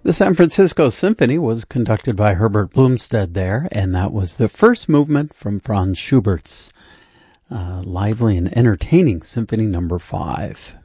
The San Francisco Symphony was conducted by Herbert Blomstead there, and that was the first movement from Franz Schubert's lively and entertaining Symphony No. 5.